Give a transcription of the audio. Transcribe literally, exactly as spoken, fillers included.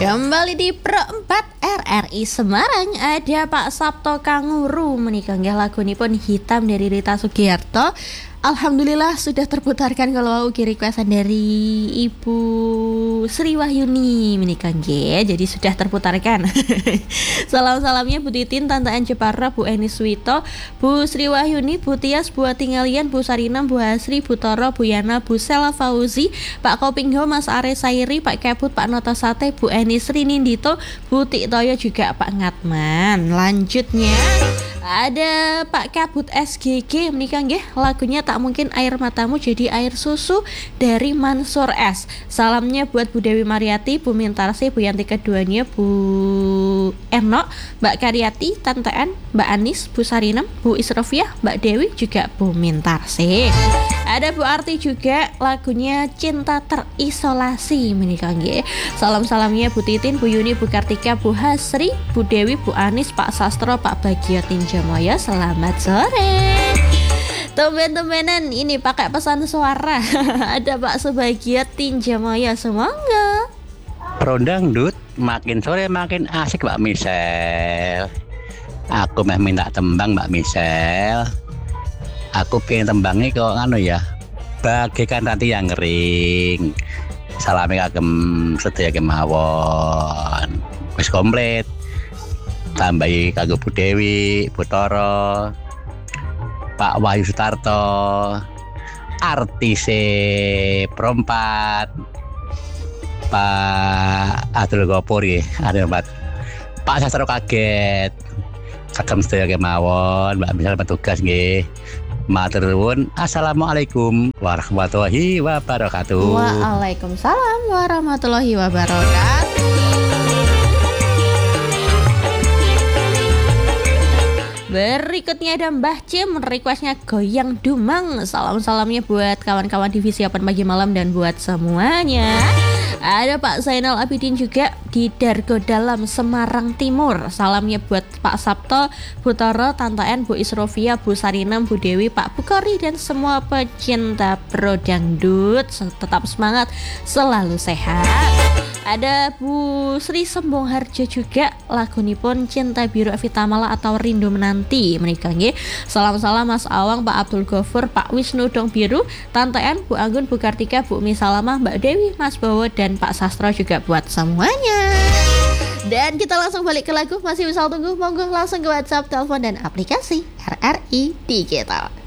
Kembali di Pro empat R R I Semarang ada Pak Sabto Kanguru menikah nggih lagunipun Hitam dari Rita Sugiarto. Alhamdulillah sudah terputarkan kalau ugi requestan dari Ibu Sri Wahyuni menikah nggih. Jadi sudah terputarkan. Salam-salamnya Bu Titin, Tante Anje Parra, Bu Eni Suwito, Bu Sri Wahyuni, Bu Tias, Bu Tinggalian, Bu Sarinam, Bu Hasri, Bu Toro, Bu Yana, Bu Sela Fauzi, Pak Kopingho, Mas Are Sairi, Pak Kebut, Pak Noto Sate, Bu Eni Sri Nindito, Bu Tiktoyo juga Pak Ngatman. Lanjutnya ada Pak Kabut S G G menikah nggih lagunya Tak Mungkin Air Matamu Jadi Air Susu dari Mansur S. Salamnya buat Bu Dewi Mariati, Bu Mintarsi, Bu Yanti keduanya, Bu Eno, Mbak Karyati, Tante N, Mbak Anis, Bu Sarinam, Bu Isrofiah, Mbak Dewi juga Bu Mintarsi. Ada Bu Arti juga lagunya Cinta Terisolasi menikah nggih. Salam-salamnya Bu Titin, Bu Yuni, Bu Kartika, Bu Hasri, Bu Dewi, Bu Anis, Pak Sastro, Pak Bagio Tinjamoyo. Selamat sore. Tumben-tumbenan ini pakai pesan suara. Ada Pak Subagio Tinjamoyo, semoga Rondang Dut makin sore makin asik Mbak Michelle. Aku mah minta tembang Mbak Michelle. Aku pengen tembangnya kok anu ya, bagaikan rati yang kering. Salami kagem sedaya kemawon. Wis komplit. Tambahi kagem Bu Dewi, Bu Toro, Pak Wahyu Sutarto, artis Pro empat, Pak Abdul Gopur ya, ada Pak Pak Sastro kaget. Kagem sedaya kemawon, Mbak Michelle petugas nggih. Matur nuwun. Assalamualaikum warahmatullahi wabarakatuh. Waalaikumsalam warahmatullahi wabarakatuh. Berikutnya ada Mbah Cim, requestnya Goyang Dumang. Salam-salamnya buat kawan-kawan divisi Open Pagi Malam dan buat semuanya. Ada Pak Zainal Abidin juga di Dargo Dalam Semarang Timur. Salamnya buat Pak Sabto, Bu Toro, Tante N, Bu Isrofia, Bu Sarinam, Bu Dewi, Pak Bukori dan semua pecinta pro dangdut. Tetap semangat, selalu sehat. Ada Bu Sri Sembong Harjo juga lagunipun Cinta Biru Evita Mala atau Rindu Menanti menikah nggih. Salam-salam Mas Awang, Pak Abdul Ghafur, Pak Wisnu Dong Biru, Tante N, Bu Anggun, Bu Kartika, Bu Misalamah, Mbak Dewi, Mas Bowo dan Pak Sastro juga buat semuanya. Dan kita langsung balik ke lagu, masih bisa tunggu, monggo langsung ke WhatsApp, telepon dan aplikasi R R I Digital.